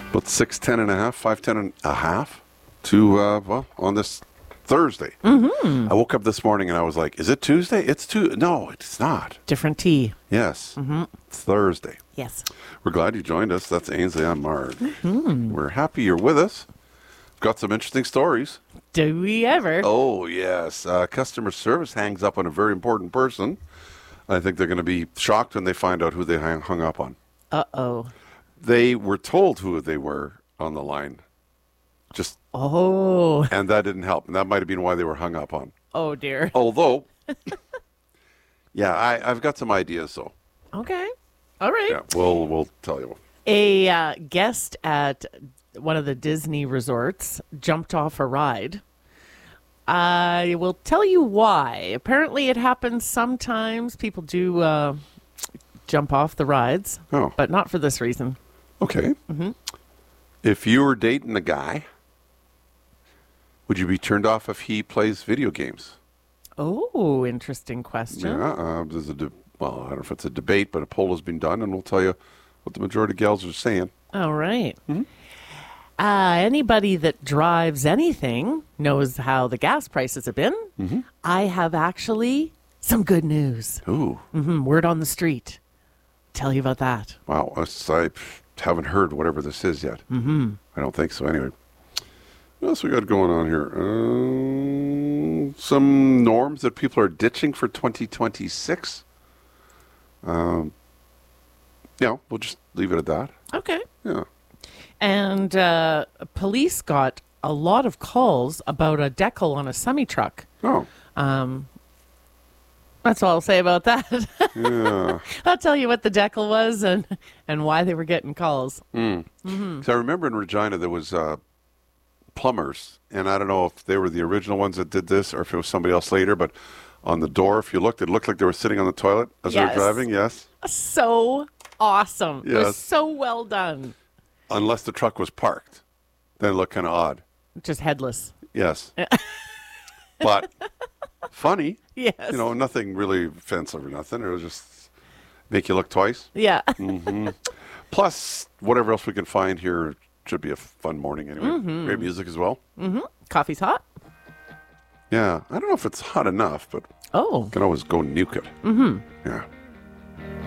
About 6:10 and a half, 5:10 and a half to, on this Thursday. Mm-hmm. I woke up this morning and I was like, is it Tuesday? It's Tuesday. No, it's not. Different tea. Yes. Mm-hmm. It's Thursday. Yes. We're glad you joined us. That's Ainsley. I'm Mark. Mm-hmm. We're happy you're with us. Got some interesting stories. Do we ever? Oh, yes. Customer service hangs up on a very important person. I think they're going to be shocked when they find out who they hung up on. Uh-oh. They were told who they were on the line. Oh. And that didn't help. And that might have been why they were hung up on. Oh, dear. Although, yeah, I've got some ideas, though. Okay. All right. Yeah, we'll tell you. A guest at one of the Disney resorts jumped off a ride. I will tell you why. Apparently, it happens sometimes. People do jump off the rides, but not for this reason. Okay. Mm-hmm. If you were dating a guy, would you be turned off if he plays video games? Oh, interesting question. Yeah, there's I don't know if it's a debate, but a poll has been done, and we'll tell you what the majority of gals are saying. All right. Mm-hmm. Anybody that drives anything knows how the gas prices have been. Mm-hmm. I have actually some good news. Ooh. Mm-hmm. Word on the street. Tell you about that. Wow. I haven't heard whatever this is yet. Mm-hmm. I don't think so. Anyway, what else we got going on here? Some norms that people are ditching for 2026. We'll just leave it at that. Okay. Yeah. And police got a lot of calls about a decal on a semi-truck. Oh. That's all I'll say about that. Yeah. I'll tell you what the decal was and why they were getting calls. Mm-hmm. So I remember in Regina there was plumbers, and I don't know if they were the original ones that did this or if it was somebody else later, but on the door, if you looked, it looked like they were sitting on the toilet as they were driving. Yes. So awesome. Yes. It was so well done. Unless the truck was parked. Then it looked kind of odd. Just headless. Yes. But funny. Yes. Nothing really offensive or nothing. It was just make you look twice. Yeah. Mm-hmm. Plus, whatever else we can find here should be a fun morning anyway. Mm-hmm. Great music as well. Mm-hmm. Coffee's hot? Yeah. I don't know if it's hot enough, but you can always go nuke it. Mm-hmm. Yeah.